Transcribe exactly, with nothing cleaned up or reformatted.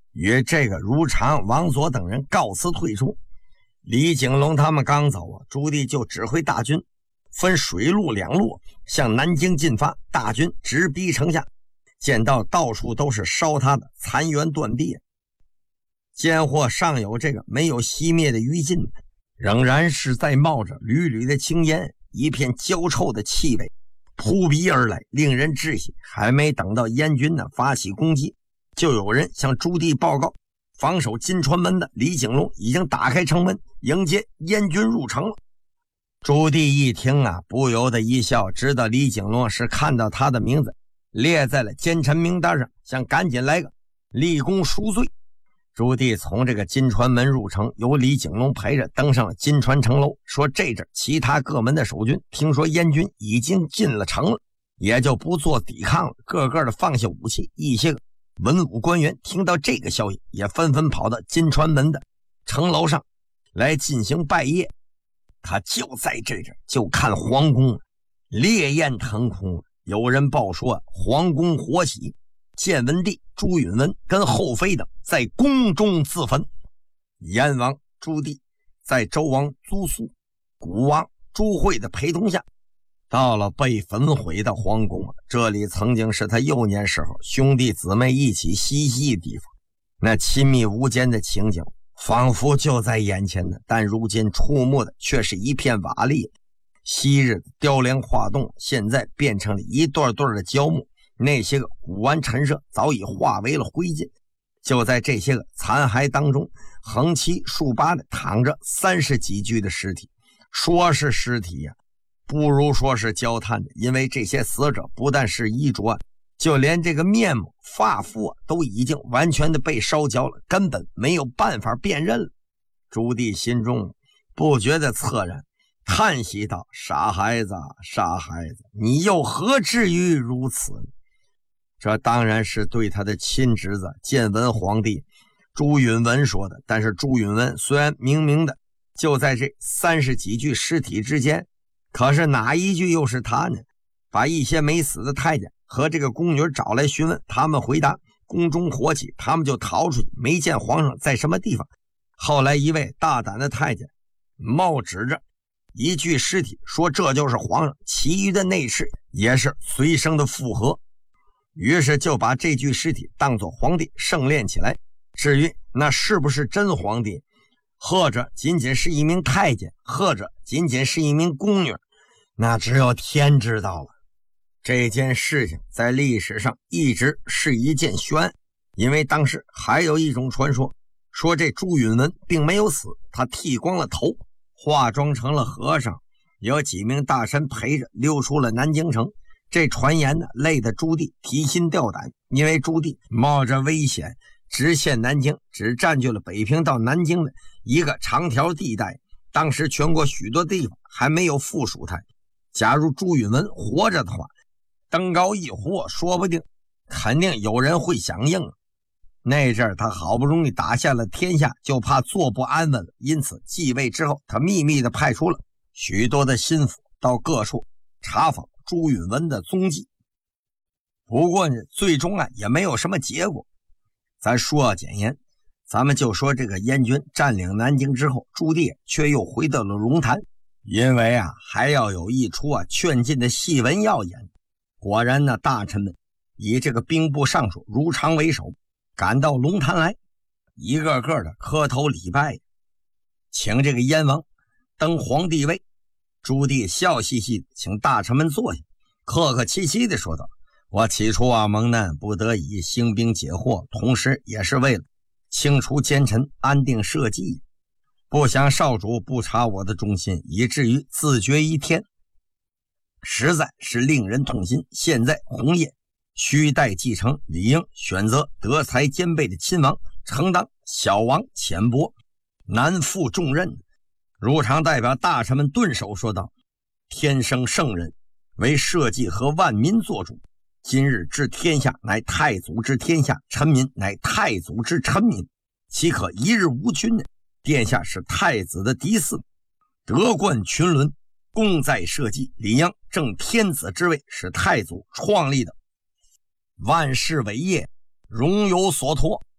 与这个如常、王佐等人告辞退出。李景龙他们刚走啊，朱棣就指挥大军分水陆两路向南京进发，大军直逼城下，见到到处都是烧他的残垣断壁，见或尚有这个没有熄灭的余烬，仍然是在冒着缕缕的青烟，一片焦臭的气味扑鼻而来，令人窒息。还没等到燕军呢发起攻击，就有人向朱棣报告，防守金川门的李景龙已经打开城门迎接燕军入城了。朱棣一听啊，不由得一笑，知道李景龙是看到他的名字列在了奸臣名单上，想赶紧来个立功赎罪。朱棣从这个金川门入城，由李景龙陪着登上了金川城楼，说这阵其他各门的守军听说燕军已经进了城了，也就不做抵抗了，个个的放下武器。一些个文武官员听到这个消息，也纷纷跑到金川门的城楼上来进行拜谒。他就在这阵就看皇宫烈焰腾空，有人报说皇宫火起，建文帝朱允炆跟后妃等在宫中自焚。燕王朱棣在周王租苏、古王朱惠的陪同下，到了被焚毁的皇宫，这里曾经是他幼年时候兄弟姊妹一起嬉戏的地方，那亲密无间的情景仿佛就在眼前呢，但如今触目的却是一片瓦砾。昔日的雕梁画栋现在变成了一段段的焦木，那些个古玩陈设早已化为了灰烬。就在这些个残骸当中，横七竖八的躺着三十几具的尸体。说是尸体呀、啊，不如说是焦炭的，因为这些死者不但是衣着，就连这个面目发肤啊都已经完全的被烧焦了，根本没有办法辨认了。朱棣心中不觉得恻然，叹息道：傻孩子，傻孩子，你又何至于如此呢？这当然是对他的亲侄子建文皇帝朱允炆说的，但是朱允炆虽然明明的就在这三十几具尸体之间，可是哪一具又是他呢？把一些没死的太监和这个宫女找来询问，他们回答宫中火起，他们就逃出去，没见皇上在什么地方。后来一位大胆的太监冒指着一具尸体说这就是皇上，其余的内侍也是随声的附和，于是就把这具尸体当作皇帝盛殓起来。至于那是不是真皇帝，或者仅仅是一名太监，或者仅仅是一名宫女，那只有天知道了。这件事情在历史上一直是一件悬案，因为当时还有一种传说，说这朱允炆并没有死，他剃光了头，化妆成了和尚，有几名大臣陪着溜出了南京城。这传言呢，累得朱棣提心吊胆，因为朱棣冒着危险直线南京，只占据了北平到南京的一个长条地带，当时全国许多地方还没有附属他。假如朱允炆活着的话，登高一呼，说不定肯定有人会响应。那阵儿他好不容易打下了天下，就怕坐不安稳了，因此继位之后，他秘密的派出了许多的心腹到各处查访朱允炆的踪迹。不过呢，最终啊也没有什么结果。咱说简言，咱们就说这个燕军占领南京之后，朱棣却又回到了龙潭，因为啊还要有一出啊劝进的戏文要演。果然呢，大臣们以这个兵部尚书如常为首，赶到龙潭来，一个个的磕头礼拜，请这个燕王登皇帝位。朱棣笑嘻嘻请大臣们坐下，客客气气的说道：我起初啊蒙难不得已兴兵解惑，同时也是为了清除奸臣，安定社稷，不想少主不察我的忠心，以至于自绝一天，实在是令人痛心。现在红叶须待继承，理应选择德才兼备的亲王，承当小王浅薄，难负重任。如常代表大臣们顿首说道：天生圣人，为社稷和万民做主，今日治天下乃太祖之天下，臣民乃太祖之臣民，岂可一日无君呢？殿下是太子的嫡嗣，德冠群伦，功在社稷，理应正天子之位，是太祖创立的，万事伟业，荣有所托。